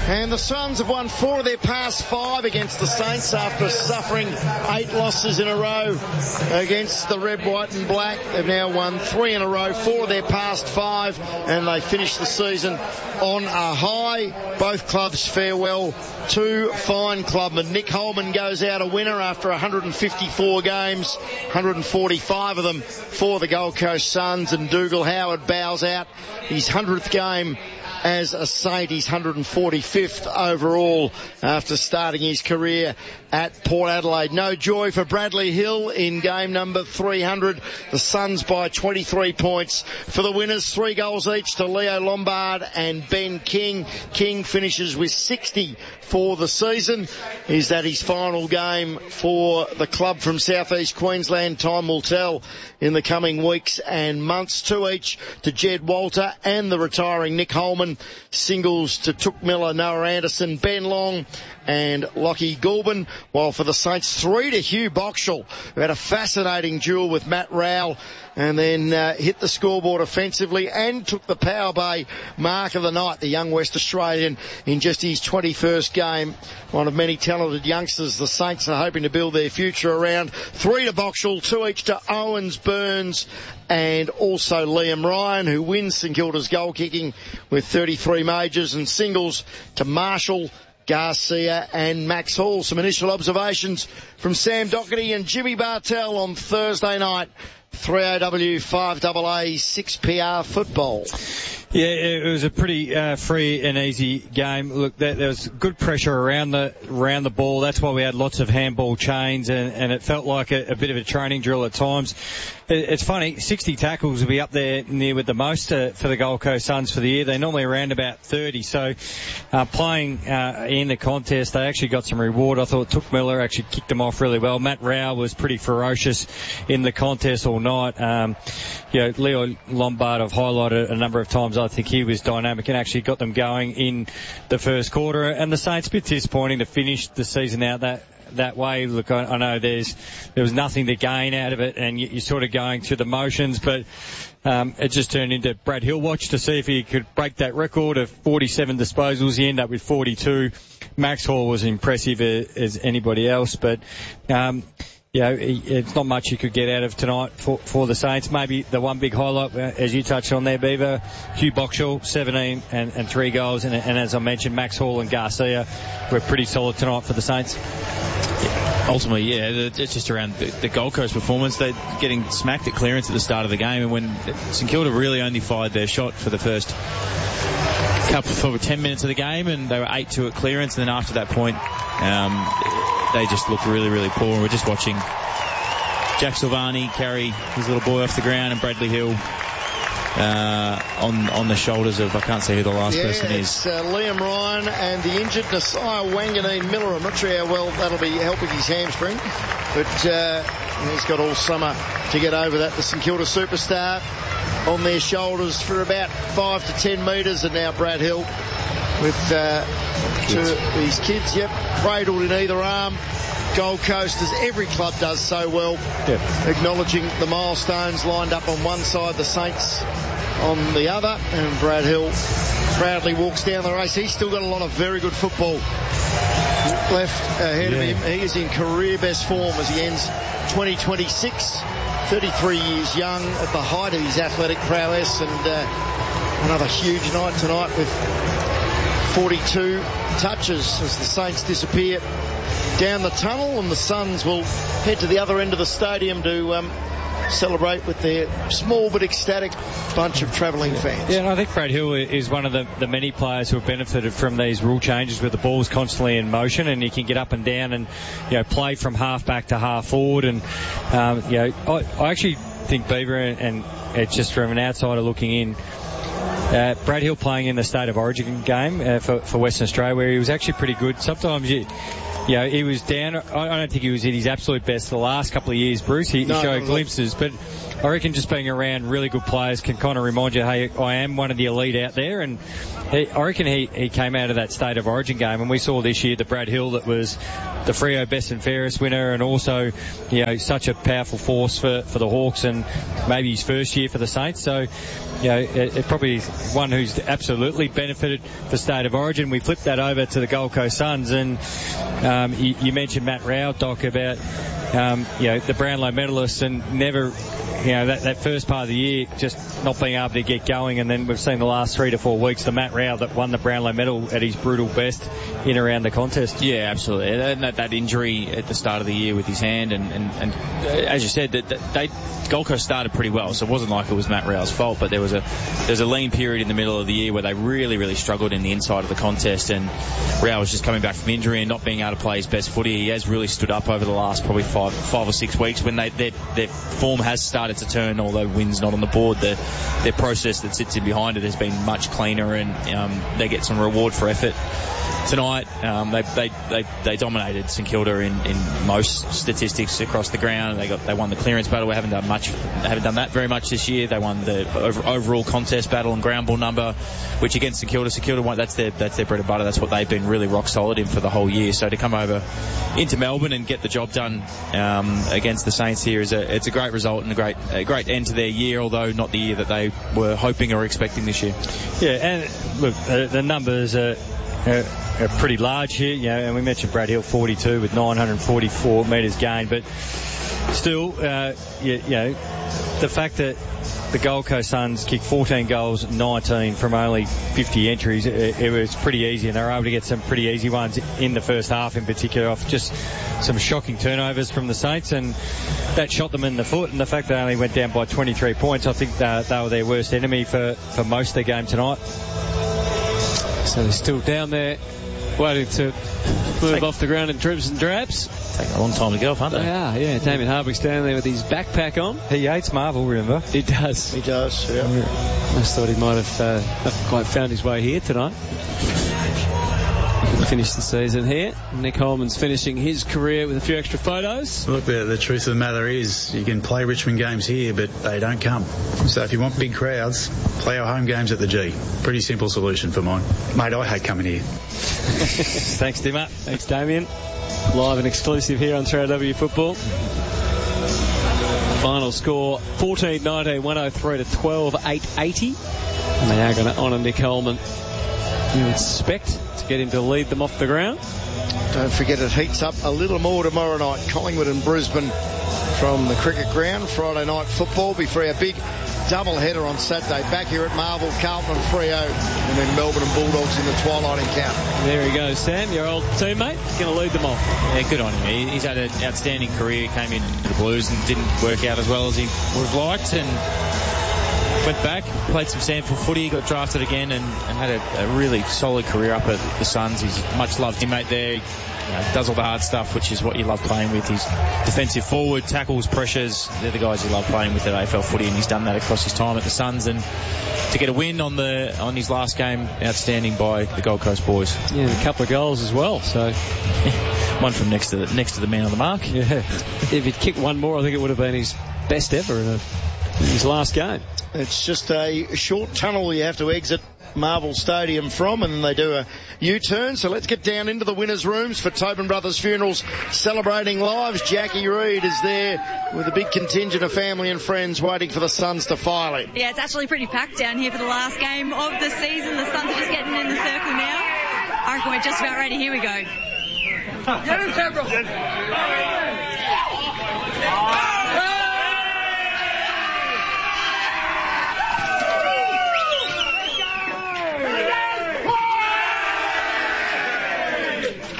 And the Suns have won 4 of their past 5 against the Saints after suffering 8 losses in a row against the red, white and black. They've now won 3 in a row, 4 of their past 5, and they finished the season on a high. Both clubs fare well. 2 fine clubmen. Nick Holman goes out a winner after 154 games, 145 of them for the Gold Coast Suns, and Dougal Howard bows out his 100th game as a Saint, his 145th overall after starting his career at Port Adelaide. No joy for Bradley Hill in game number 300. The Suns by 23 points. For the winners, 3 goals each to Leo Lombard and Ben King. King finishes with 60 for the season. Is that his final game for the club from southeast Queensland? Time will tell in the coming weeks and months. 2 each to Jed Walter and the retiring Nick Holman. Singles to Took Miller, Noah Anderson, Ben Long and Lockie Goulburn. While for the Saints, 3 to Hugh Boxall, who had a fascinating duel with Matt Rowell and then hit the scoreboard offensively and took the Power Bay mark of the night, the young West Australian, in just his 21st game. One of many talented youngsters the Saints are hoping to build their future around. 3 to Boxall, 2 each to Owens, Burns and also Liam Ryan, who wins St Kilda's goal kicking with 33 majors, and singles to Marshall, Garcia and Max Hall. Some initial observations from Sam Doherty and Jimmy Bartell on Thursday night. 3AW, 5AA, 6PR football. Yeah, it was a pretty free and easy game. Look, there was good pressure around the ball. That's why we had lots of handball chains, and it felt like a bit of a training drill at times. It's funny, 60 tackles will be up there near with the most for the Gold Coast Suns for the year. They're normally around about 30. So playing in the contest, they actually got some reward. I thought Took Miller actually kicked them off really well. Matt Rowell was pretty ferocious in the contest all night. Leo Lombard, I've highlighted a number of times. I think he was dynamic and actually got them going in the first quarter. And the Saints, a bit disappointing to finish the season out that way. Look, I know there was nothing to gain out of it, and you're sort of going through the motions, but it just turned into Brad Hill watch to see if he could break that record of 47 disposals. He ended up with 42. Max Hall was impressive as anybody else, but it's not much you could get out of tonight for the Saints. Maybe the one big highlight, as you touched on there, Beaver, Hugh Boxall, 17 and 3 goals. And as I mentioned, Max Hall and Garcia were pretty solid tonight for the Saints. Ultimately, it's just around the Gold Coast performance. They're getting smacked at clearance at the start of the game, and when St Kilda really only fired their shot for the first for 10 minutes of the game, and they were 8-2 at clearance, and then after that point, they just looked really, really poor. And we're just watching Jack Silvani carry his little boy off the ground, and Bradley Hill on the shoulders of, I can't say who the last person is. It's Liam Ryan and the injured Nasiah Wanganeen Miller. I'm not sure how well that'll be helping his hamstring, but he's got all summer to get over that. The St Kilda superstar on their shoulders for about 5 to 10 metres, and now Brad Hill with 2 of these kids, cradled in either arm. Gold Coast, as every club does so well, acknowledging the milestones, lined up on one side, the Saints on the other, and Brad Hill proudly walks down the race. He's still got a lot of very good football left ahead of him. He is in career best form as he ends 2026, 33 years young, at the height of his athletic prowess, and another huge night tonight with 42 touches as the Saints disappear down the tunnel, and the Suns will head to the other end of the stadium to celebrate with their small but ecstatic bunch of travelling fans. Yeah, and I think Brad Hill is one of the many players who have benefited from these rule changes where the ball's constantly in motion and he can get up and down and play from half back to half forward. And I actually think Beaver, and it's just from an outsider looking in, Brad Hill playing in the State of Origin game for Western Australia, where he was actually pretty good. Sometimes he was down. I don't think he was at his absolute best the last couple of years, Bruce. He showed glimpses, but I reckon just being around really good players can kind of remind you, hey, I am one of the elite out there. And I reckon he came out of that State of Origin game, and we saw this year the Brad Hill that was the Freo Best and Fairest winner, and also, such a powerful force for the Hawks, and maybe his first year for the Saints. So, it probably one who's absolutely benefited for State of Origin. We flipped that over to the Gold Coast Suns, and you mentioned Matt Rao, Doc, about the Brownlow medalists, and never, that first part of the year just not being able to get going, and then we've seen the last 3 to 4 weeks the Matt Rao that won the Brownlow medal at his brutal best in around the contest. Yeah, absolutely. And that injury at the start of the year with his hand, and as you said, that Gold Coast started pretty well, so it wasn't like it was Matt Rao's fault, but there's a lean period in the middle of the year where they really, really struggled in the inside of the contest, and Rao was just coming back from injury and not being able to play his best footy. He has really stood up over the last probably five or 6 weeks when their form has started to turn, although wins not on the board. Their process that sits in behind it has been much cleaner, and they get some reward for effort. Tonight, they dominated St Kilda in most statistics across the ground. They won the clearance battle. They haven't done that very much this year. They won the overall contest battle and ground ball number, which against St Kilda won. That's their bread and butter. That's what they've been really rock solid in for the whole year. So to come over into Melbourne and get the job done against the Saints here it's a great result and a great end to their year, although not the year that they were hoping or expecting this year. Yeah, and look, the numbers are pretty large here, and we mentioned Brad Hill 42 with 944 metres gained, but still, the fact that the Gold Coast Suns kicked 14 goals, 19 from only 50 entries, it was pretty easy, and they were able to get some pretty easy ones in the first half in particular off just some shocking turnovers from the Saints, and that shot them in the foot, and the fact they only went down by 23 points, I think they were their worst enemy for most of the game tonight. So they're still down there waiting to move off the ground in dribs and drabs. Taking a long time to get off, aren't they? They are, yeah. Damien Hardwick's down there with his backpack on. He hates Marvel, remember? He does. He does, yeah. I just thought he might have not quite found his way here tonight. Finish the season here. Nick Holman's finishing his career with a few extra photos. Look, the truth of the matter is you can play Richmond games here, but they don't come. So if you want big crowds, play our home games at the G. Pretty simple solution for mine. Mate, I hate coming here. Thanks, Dimmer. Thanks, Damien. Live and exclusive here on 3AW Football. Final score 14-19, 103 to 12, 880. And they are going to honour Nick Holman. You expect to get him to lead them off the ground. Don't forget it heats up a little more tomorrow night. Collingwood and Brisbane from the cricket ground. Friday night football before a big double-header on Saturday. Back here at Marvel, Carlton and Freo, and then Melbourne and Bulldogs in the twilight encounter. There he goes, Sam, your old teammate, going to lead them off. Yeah, good on him. He's had an outstanding career. Came into the Blues and didn't work out as well as he would have liked, and went back, played some Sandford footy, got drafted again, and had a really solid career up at the Suns. He's a much-loved teammate there. Does all the hard stuff, which is what you love playing with. He's defensive forward, tackles, pressures. They're the guys you love playing with at AFL footy, and he's done that across his time at the Suns. And to get a win on his last game, outstanding by the Gold Coast boys. Yeah, a couple of goals as well. So one from next to the man on the mark. Yeah, if he'd kicked one more, I think it would have been his best ever in his last game. It's just a short tunnel you have to exit Marvel Stadium from, and then they do a U-turn. So let's get down into the winners' rooms for Tobin Brothers Funerals Celebrating Lives. Jackie Reid is there with a big contingent of family and friends waiting for the Suns to file in. Yeah, it's actually pretty packed down here for the last game of the season. The Suns are just getting in the circle now. I reckon we're just about ready. Here we go. Get in, Central.